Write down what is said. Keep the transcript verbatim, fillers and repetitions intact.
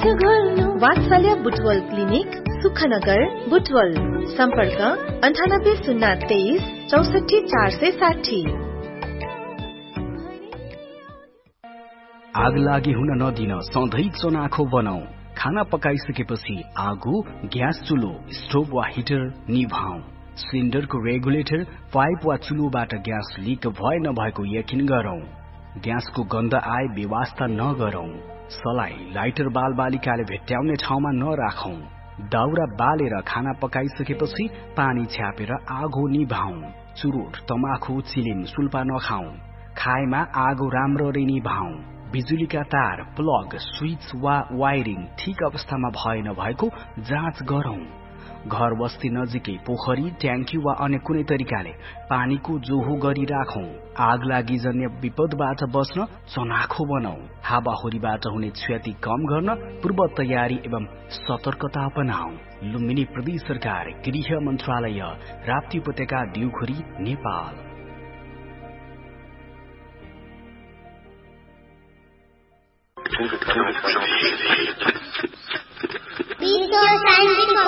वात्सल्य बुटवल क्लिनिक सुखनगर बुटवल सम्पर्क अन्ठानब्बे शून्य तेइस चौसठी चार सय साठी। आग लागि हुन नदिन सधैँ चनाखो बनाऊ। खाना पकाइसकेपछि आगो, ग्यास चुलो, स्टोभ वा हिटर निभाऊ। सिलिन्डरको रेगुलेटर, पाइप वा चुलोबाट ग्यास लिक भए नभएको यकिन गरौं। ग्यासको गन्ध आए बेवास्ता नगरौं। सलाई, लाइटर बाल बालिकाले भेट्टाउने ठाउँमा नराखौं। दाउरा बालेर खाना पकाइसकेपछि पानी छ्यापेर आगो निभाऊ। चुरोट, तमाखु, चिलिम, सुल्पा नखाऊ। खाएमा आगो राम्ररी निभाऊ। बिजुलीका तार, प्लग, स्विच वा वायरिङ ठिक अवस्थामा भए नभएको जाँच गरौं। घर बस्ती नजिकै पोखरी, ट्याङ्की वा अन्य कुनै तरिकाले पानीको जोहो गरी राखौं। आग लागि जन्य विपदबाट बच्न चनाखो बनाऊ। हावाहुरीबाट हुने क्षति कम गर्न पूर्व तयारी एवं सतर्कता अपनाऊ। लुम्बिनी प्रदेश सरकार, गृह मन्त्रालय, राप्ती उपत्यका, डिउखुरी, नेपाल। विश्व शान्तिको